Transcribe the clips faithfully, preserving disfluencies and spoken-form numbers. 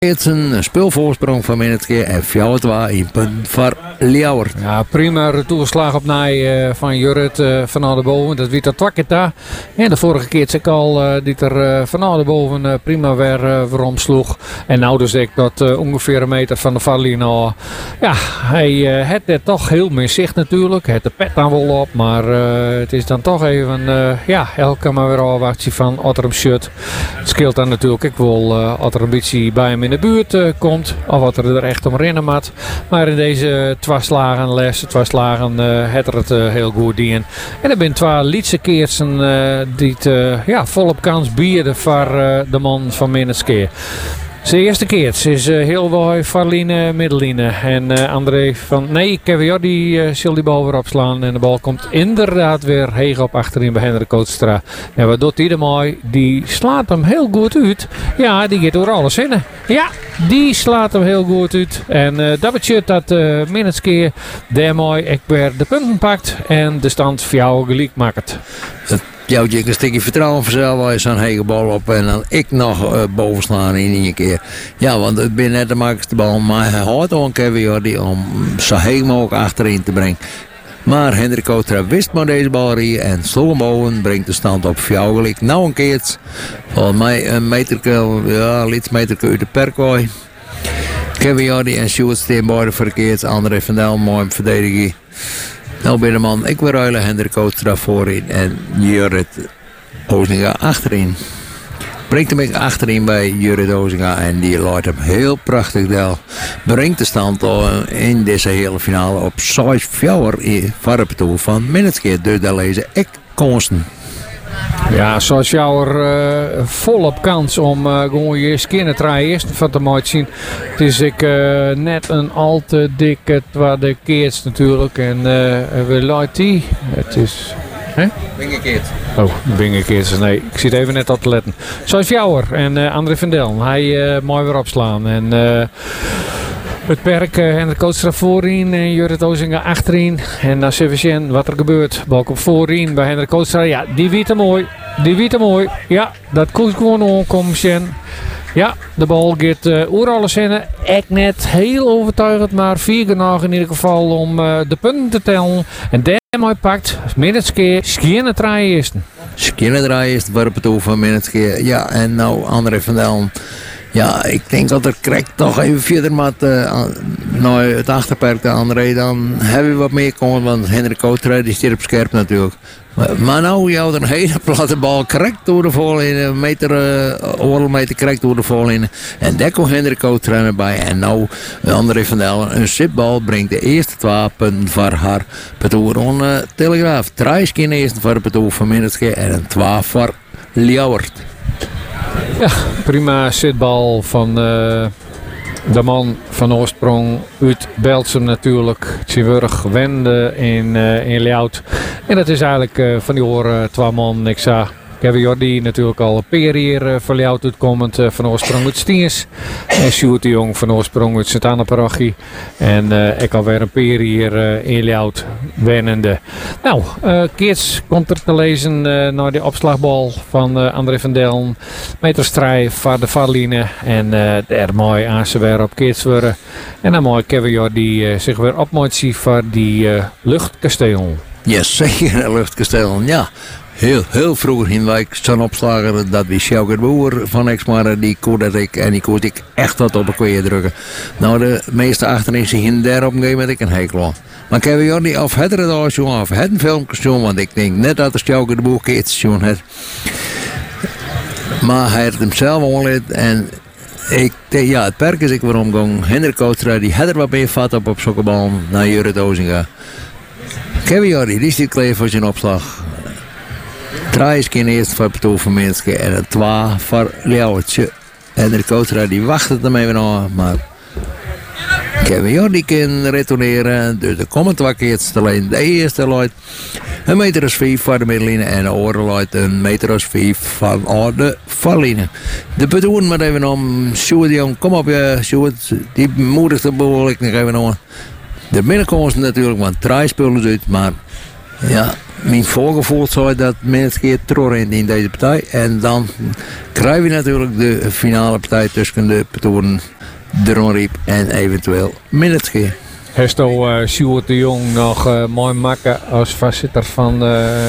Het is een speelvoorsprong van Minnekeer en vier twee in punt voor Ljouwert. Ja, prima retourslag op naai uh, van Jurrit uh, van Oudenboven. Dat weet dat twakkert daar. En de vorige keer zei ik al uh, dat er uh, van Oudenboven uh, prima weer uh, waarom sloeg. En nou dus ik dat uh, ongeveer een meter van de Varlien al. Ja, hij uh, had het toch heel meer zicht natuurlijk. Hij had de pet dan wel op. Maar uh, het is dan toch even, uh, ja, elke maar weer afwachtie van Otterum Shut. Het scheelt dan natuurlijk ik wil uh, Otterum beetje bij hem in de buurt uh, komt. Of wat er er echt om rennen moet. Maar in deze twee slagen, les, twee slagen, uh, had er het uh, heel goed in. En er zijn twee lietse keersen uh, die het uh, ja, volop kans bieden voor uh, de man van Minnekeer. Zijn eerste keer is uh, heel mooi Varline middelline. En uh, André van nee, Kevin Jordi uh, zal die bal weer opslaan. En de bal komt inderdaad weer heeg op achterin bij Hendrik Kootstra. En wat doet hij er mooi? Die slaat hem heel goed uit. Ja, die gaat door alles in. Ja, die slaat hem heel goed uit. En uh, dat betekent dat uh, Minnekeer daar mooi ik weer de punten pakt. En de stand voor jou gelijk maakt. Jouw je een stukje vertrouwen vanzelf waar je zo'n hege bal op en dan ik nog uh, bovenslaan in één keer. Ja, want het ben net de makkelijkste bal, maar hij houdt al een keer weer die om zo heeg mogelijk achterin te brengen. Maar Hendrik Kootstra wist maar deze bal hier en sloeg hem boven, brengt de stand op jou gelijk. Nou een keer, volgens mij een meter, ja, iets meter uit de perkooi. Kevin Jordi en Sjoerd steen beide verkeerd, André van Del mooi verdedigen. Nou ben de man, ik wil ruilen Hendrik Kootstra voorin en Jurrit Ozinga achterin. Brengt hem achterin bij Jurrit Ozinga en die laat hem heel prachtig del. Brengt de stand in deze hele finale op zes vier voor het toe van Minnekeer. Dus daar lezen ik konsten. Ja, zoals jou er uh, volop kans om uh, gewoon je skinnen te rijden eerst van te mooi te zien. Het is ik uh, net een al te dikke tweede keerts natuurlijk. En uh, we laten die. Het is... Hè? Bingekeert. Oh, Bingekeert. Nee, ik zit even net op te letten. Zoals jou er en uh, André van Del. Hij uh, mooi weer opslaan. En... Uh, Het perk uh, en de Kootstra voorin en Jurrit Ozinga achterin. En dan zien we zien wat er gebeurt. Bal komt voorin bij Hendrik Kootstra. Ja, die wiet hem mooi. Die wiet hem mooi. Ja, dat komt gewoon onkomen zien. Ja, de bal gaat uh, oer alles in. Ik net heel overtuigend, maar vier genoeg in ieder geval om uh, de punten te tellen. En daarmee pakt Minnekeer Skinnen draaien eersten. Skinnen draaien eersten voor het toe van Minnekeer. Ja, en nou André van Delm. Ja, ik denk dat er krijgt toch even verder met uh, naar het achterperk de André. Dan hebben we wat meer komen, want Hendrik Kootstra die zit op scherp natuurlijk. Maar, maar nou, jou een hele platte bal krijgt door de voorlijn, een meter, uh, oorlogmeter krijgt door de voorlijn. En daar komt Hendrik Kootstra erbij. En nou, André van Del, een zipbal brengt de eerste twee punten voor haar petoer on uh, Telegraaf. Drie keer de eerste voor de petoer van Minnekeer en een twee voor Ljouwert. Ja, prima zitbal van uh, de man van oorsprong uit Beltsum natuurlijk. Tjewurg wende in, uh, in Ljout. En dat is eigenlijk uh, van die horen twee man. Ik zag Kevin Jordi natuurlijk al een peer hier uh, van Ljout uitkomend uh, van oorsprong uit Stiens. En Sjoerd de Jong van oorsprong uit Sint-Anna-parochie. En uh, ik alweer een peer hier uh, in Ljout wennende. Nou, uh, Keerts komt er te lezen uh, naar de opslagbal van uh, André van Delm. Meterstrijd voor de Varline. En uh, daar mooi aan ze weer op Keerts worden. En dan mooi Kevin Jordi uh, zich weer op moet zien voor die uh, luchtkasteel. Yes, zeker een luchtkasteel, ja. Heel, heel vroeger in wijk zo'n opslager, dat was Sjouker Boer van Exmar, die kon dat ik en die kon ik echt wat op een kweer drukken. Nou, de meeste achterin zich in daarop gegeven met ik een hekel aan. Maar ik heb Jordi of het er het al jongen, of het een filmpje jongen, want ik denk net dat de Sjouker de Boer keertjes jongen had. Maar hij had hem zelf onleid en ik denk, ja, het perk is ik weer omgang. Hendrik Kootstra, die had er wat meer vat op op zo'n bal naar Jurrit Ozinga. Kevin Jordi, die zit klaar voor zijn opslag. Drie is geen eerste voor het van Minnekeer en een twee voor Ljouwertje. Hendrik Kootstra die wacht het er even aan, maar Kevin Jordi kan retourneren. Dus er komen twee keer alleen. De eerste luidt een meter als vijf voor de middenlijnen en de andere luidt een meter als vijf van de vallijnen. De bedoelen maar even om. Sjoerd Jong, kom op je Sjoerd, die moedigt de behoorlijk nog even aan. De binnenkomst natuurlijk, want drie spullen uit, maar ja, mijn voorgevoel zei dat men keer terug in deze partij. En dan krijgen we natuurlijk de finale partij tussen de Petoren, de Ronriep en eventueel Minneskeer. Heeft uh, Sjoerd de Jong nog uh, mooi maken als voorzitter van uh,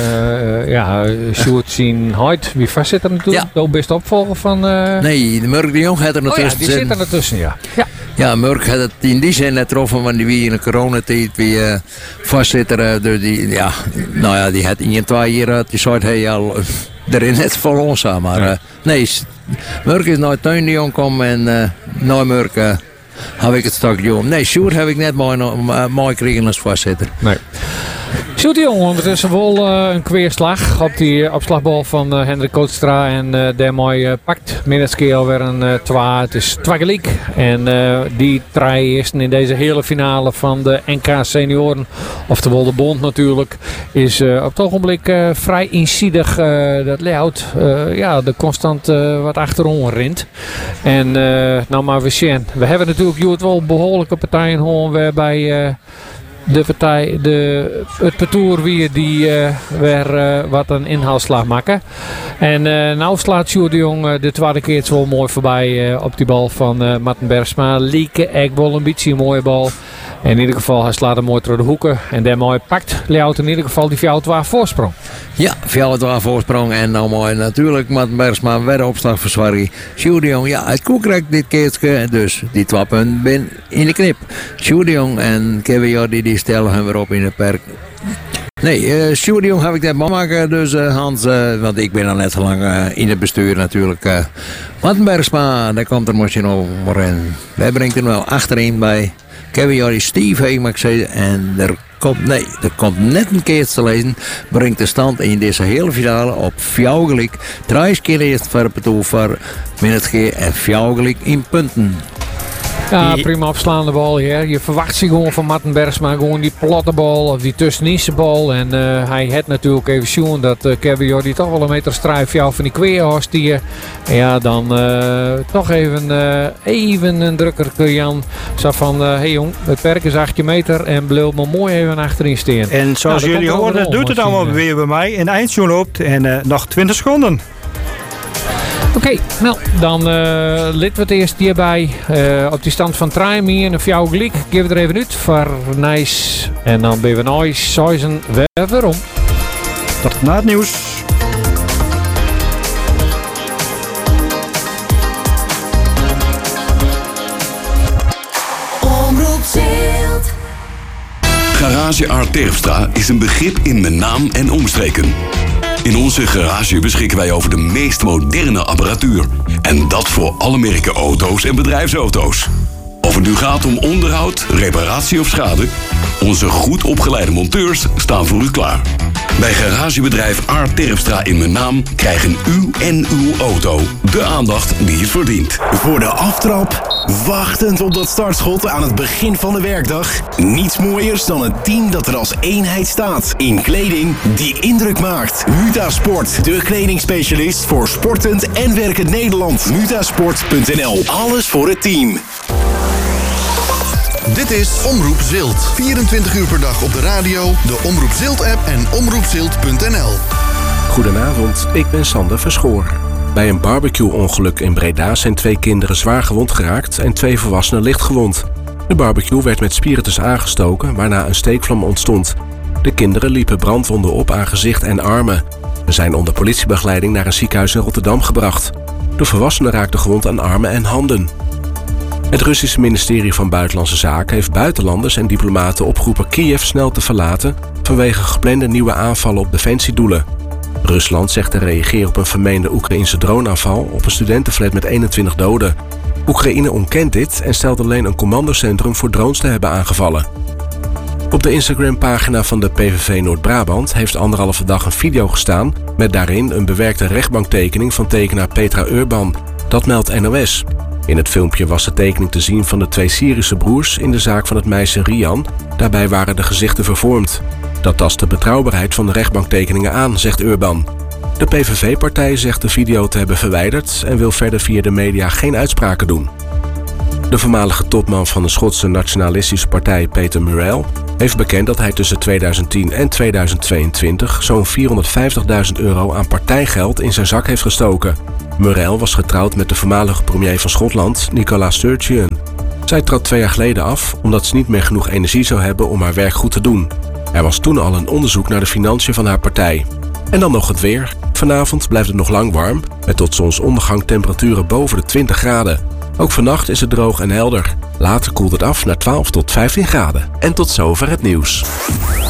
uh, ja, Sjoerd zien Hoyt. Wie voorzitter natuurlijk? Ja. Best opvolger van... Uh... Nee, de Murk de Jong had er natuurlijk. Oh ja, die zit er ertussen, ja. Ja, ja Murk had het in die zin net getroffen, want die wie in de coronatijd wie uh, voorzitter. Uh, dus die, ja, nou ja, die had in twee jaar uh, die soort hij al uh, erin net voor ons aan. Maar uh, nee, Murk is naar Tuin de Jong komen en uh, naar Murk... Uh, heb ik het stuk jong. Nee, Sjoerd heb ik net mooi, uh, mooi gekregen als voorzitter. Nee. Sjoerd de Jong ondertussen wel uh, een kweerslag op die opslagbal van uh, Hendrik Kootstra. En uh, daarmee uh, pakt Minneskeer alweer een uh, twa. Het is twa gelijk. En uh, die drie eersten in deze hele finale van de N K senioren. Oftewel de bond natuurlijk. Is uh, op het ogenblik uh, vrij insidig uh, dat layout. Uh, ja, de constant uh, wat achterom rint. En uh, nou maar we zien. We hebben natuurlijk Joert wel behoorlijke partijen horen waarbij... Uh, De partij, de, het parcours weer die uh, weer uh, wat een inhaalslag maken. En uh, nou slaat Sjoerd de Jong uh, de tweede keer zo mooi voorbij uh, op die bal van uh, Marten Bergsma. Lieke Ekbol, een beetje een mooie bal. En in ieder geval, hij slaat hem mooi door de hoeken. En daarmee pakt Leeuwt in ieder geval die vier voorsprong. Ja, vier voorsprong. En nou mooi natuurlijk Marten Bergsma weer opslag voor Zwarrie. Sjoerd de Jong, ja, het koekrek dit keertje. Dus die twee punten ben in de knip. Sjoerd de Jong en Kevin Jordi die stellen hem weer op in het perk. Nee, uh, Sjoerd de Jong heb ik dat maken. Dus uh, Hans, uh, want ik ben al net zo lang uh, in het bestuur natuurlijk. Uh, Marten Bergsma, daar komt er misschien over. En wij brengen er wel achterin bij. Kevin Jordi, Steve Heem, ik zei, en er komt, nee, er komt net een keer te lezen. Brengt de stand in deze hele finale op vier gelijk. Drie keer eerst voor het toe voor Minneskeer en vier gelijk in punten. Ja, prima opslaande bal hier. Je verwacht zich gewoon van Marten Bergsma gewoon die platte bal of die tusseninse bal. En uh, hij had natuurlijk even zien dat uh, Kevin Jordi toch wel een meter strijf jou van die kweerhorst hier. Ja, dan uh, toch even, uh, even een drukker Jan. Zo van, hé uh, hey jong, het perk is acht meter en blijf maar mooi even achterin staan. En zoals nou, jullie horen, doet het allemaal zien, weer bij mij. En de eindshow loopt en uh, nog twintig seconden. Oké, okay, nou, dan uh, lid we het eerst hierbij uh, op die stand van Traim hier. Een fjouw gelijk. Geef het er even uit voor Nice. En dan ben we nooit Soizen weer weerom. Tot na het nieuws. Garage Art Terpstra is een begrip in mijn naam en omstreken. In onze garage beschikken wij over de meest moderne apparatuur. En dat voor alle merken auto's en bedrijfsauto's. Of het nu gaat om onderhoud, reparatie of schade, onze goed opgeleide monteurs staan voor u klaar. Bij garagebedrijf Art Terpstra in mijn naam krijgen u en uw auto de aandacht die het verdient. Voor de aftrap, wachtend op dat startschot aan het begin van de werkdag. Niets mooiers dan een team dat er als eenheid staat. In kleding die indruk maakt. Mutasport, de kledingspecialist voor sportend en werkend Nederland. Mutasport punt n l. Alles voor het team. Dit is Omroep Zilt. vierentwintig uur per dag op de radio, de Omroep Zilt-app en omroep zilt punt n l. Goedenavond, ik ben Sander Verschoor. Bij een barbecue-ongeluk in Breda zijn twee kinderen zwaar gewond geraakt en twee volwassenen licht gewond. De barbecue werd met spiritus aangestoken, waarna een steekvlam ontstond. De kinderen liepen brandwonden op aan gezicht en armen. Ze zijn onder politiebegeleiding naar een ziekenhuis in Rotterdam gebracht. De volwassenen raakten gewond aan armen en handen. Het Russische ministerie van Buitenlandse Zaken heeft buitenlanders en diplomaten opgeroepen Kiev snel te verlaten vanwege geplande nieuwe aanvallen op defensiedoelen. Rusland zegt te reageren op een vermeende Oekraïnse droneaanval op een studentenflat met eenentwintig doden. Oekraïne ontkent dit en stelt alleen een commandocentrum voor drones te hebben aangevallen. Op de Instagram-pagina van de P V V Noord-Brabant heeft anderhalve dag een video gestaan met daarin een bewerkte rechtbanktekening van tekenaar Petra Urban. Dat meldt N O S. In het filmpje was de tekening te zien van de twee Syrische broers in de zaak van het meisje Rian. Daarbij waren de gezichten vervormd. Dat tast de betrouwbaarheid van de rechtbanktekeningen aan, zegt Urban. De P V V-partij zegt de video te hebben verwijderd en wil verder via de media geen uitspraken doen. De voormalige topman van de Schotse nationalistische partij Peter Murrell heeft bekend dat hij tussen tweeduizend tien en tweeduizend tweeëntwintig zo'n vierhonderdvijftigduizend euro aan partijgeld in zijn zak heeft gestoken. Muriel was getrouwd met de voormalige premier van Schotland, Nicola Sturgeon. Zij trad twee jaar geleden af omdat ze niet meer genoeg energie zou hebben om haar werk goed te doen. Er was toen al een onderzoek naar de financiën van haar partij. En dan nog het weer. Vanavond blijft het nog lang warm, met tot zonsondergang temperaturen boven de twintig graden. Ook vannacht is het droog en helder. Later koelt het af naar twaalf tot vijftien graden. En tot zover het nieuws.